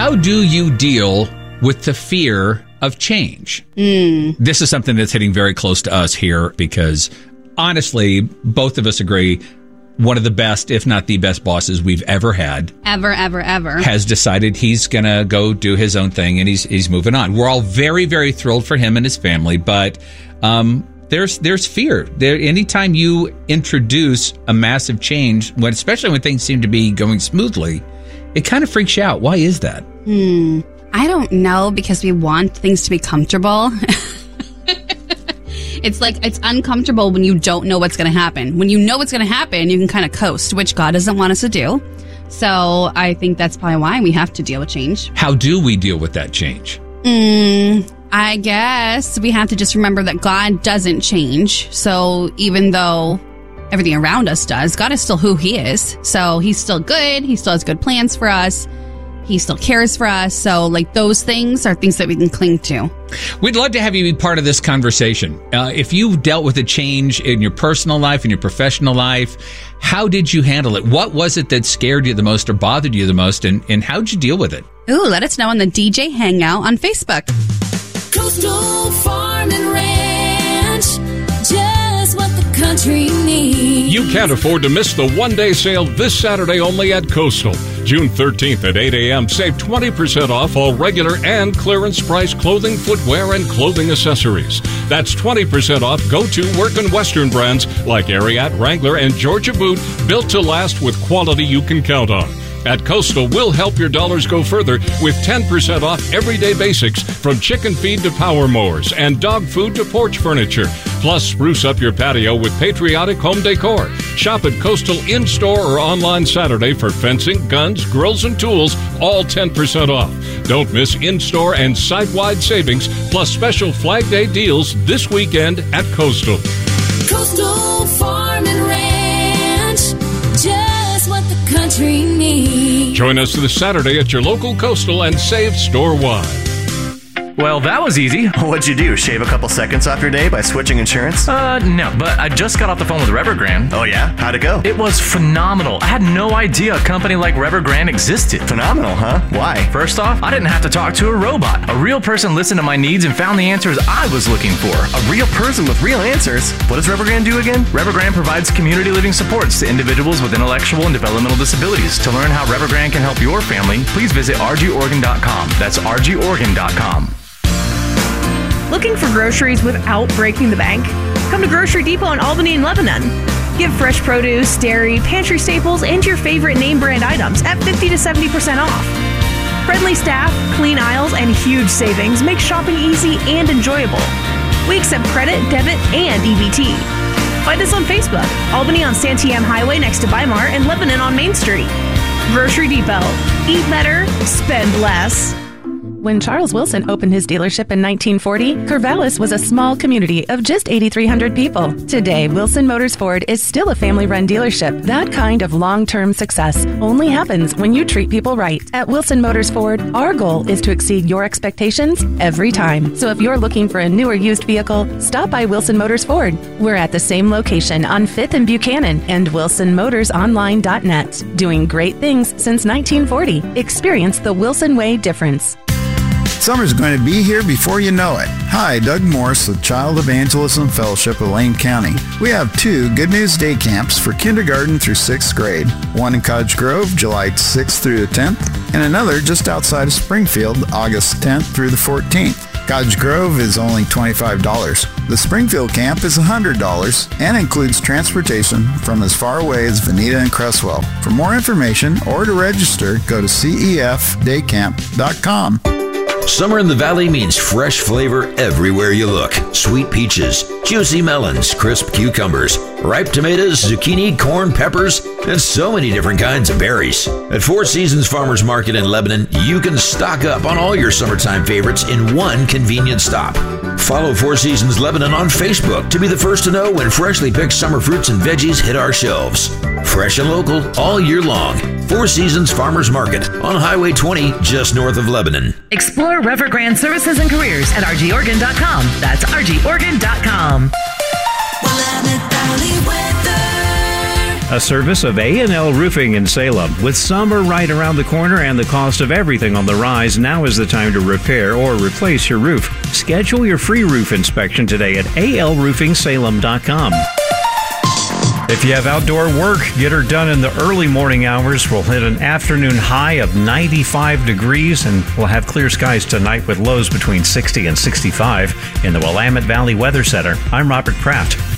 How do you deal with the fear of change? This is something that's hitting very close to us here because, honestly, both of us agree one of the best, if not the best bosses we've ever had. Ever. Has decided he's going to go do his own thing and he's moving on. We're all very, very thrilled for him and his family, but there's fear. Anytime you introduce a massive change, especially when things seem to be going smoothly, it kind of freaks you out. Why is that? I don't know, because we want things to be comfortable. It's like it's uncomfortable when you don't know what's going to happen. When you know what's going to happen, you can kind of coast, which God doesn't want us to do. So I think that's probably why we have to deal with change. How do we deal with that change? I guess we have to just remember that God doesn't change. So even though everything around us does, God is still who he is. So he's still good. He still has good plans for us. He still cares for us. So, like, those things are things that we can cling to. We'd love to have you be part of this conversation. If you dealt with a change in your personal life, in your professional life, how did you handle it? What was it that scared you the most or bothered you the most, and how'd you deal with it? Ooh, let us know on the DJ Hangout on Facebook. Coastal Farm and Ranch, just what the country needs. You can't afford to miss the one-day sale this Saturday only at Coastal. June 13th at 8 a.m. Save 20% off all regular and clearance price clothing, footwear, and clothing accessories. That's 20% off go-to work and Western brands like Ariat, Wrangler, and Georgia Boot, built to last with quality you can count on. At Coastal, we'll help your dollars go further with 10% off everyday basics, from chicken feed to power mowers and dog food to porch furniture. Plus, spruce up your patio with patriotic home decor. Shop at Coastal in-store or online Saturday for fencing, guns, grills, and tools, all 10% off. Don't miss in-store and site-wide savings, plus special Flag Day deals this weekend at Coastal. Coastal Farm and Ranch, just what the country needs. Join us this Saturday at your local Coastal and save store-wide. Well, that was easy. What'd you do? Shave a couple seconds off your day by switching insurance? No, but I just got off the phone with Evergrande. Oh, yeah? How'd it go? It was phenomenal. I had no idea a company like Evergrande existed. Phenomenal, huh? Why? First off, I didn't have to talk to a robot. A real person listened to my needs and found the answers I was looking for. A real person with real answers? What does Evergrande do again? Evergrande provides community living supports to individuals with intellectual and developmental disabilities. To learn how Evergrande can help your family, please visit rgoregon.com. That's rgoregon.com. Looking for groceries without breaking the bank? Come to Grocery Depot in Albany and Lebanon. Get fresh produce, dairy, pantry staples, and your favorite name brand items at 50 to 70% off. Friendly staff, clean aisles, and huge savings make shopping easy and enjoyable. We accept credit, debit, and EBT. Find us on Facebook, Albany on Santiam Highway next to Weimar, and Lebanon on Main Street. Grocery Depot. Eat better, spend less. When Charles Wilson opened his dealership in 1940, Corvallis was a small community of just 8,300 people. Today, Wilson Motors Ford is still a family-run dealership. That kind of long-term success only happens when you treat people right. At Wilson Motors Ford, our goal is to exceed your expectations every time. So if you're looking for a new or used vehicle, stop by Wilson Motors Ford. We're at the same location on 5th and Buchanan and WilsonMotorsOnline.net. Doing great things since 1940. Experience the Wilson Way difference. Summer's going to be here before you know it. Hi, Doug Morris with Child Evangelism Fellowship of Lane County. We have 2 Good News Day camps for kindergarten through 6th grade. One in Cottage Grove, July 6th through the 10th, and another just outside of Springfield, August 10th through the 14th. Cottage Grove is only $25. The Springfield camp is $100 and includes transportation from as far away as Veneta and Cresswell. For more information or to register, go to cefdaycamp.com. Summer in the Valley means fresh flavor everywhere you look. Sweet peaches, juicy melons, crisp cucumbers, ripe tomatoes, zucchini, corn, peppers, and so many different kinds of berries. At Four Seasons Farmers Market in Lebanon, you can stock up on all your summertime favorites in one convenient stop. Follow Four Seasons Lebanon on Facebook to be the first to know when freshly picked summer fruits and veggies hit our shelves. Fresh and local all year long. Four Seasons Farmers Market on Highway 20, just north of Lebanon. Explore Evergrande Services and Careers at rgoregon.com. That's rgoregon.com. Willamette Valley weather. A service of A&L Roofing in Salem. With summer right around the corner and the cost of everything on the rise, now is the time to repair or replace your roof. Schedule your free roof inspection today at alroofingsalem.com. If you have outdoor work, get her done in the early morning hours. We'll hit an afternoon high of 95 degrees, and we'll have clear skies tonight with lows between 60 and 65 in the Willamette Valley Weather Center. I'm Robert Kraft.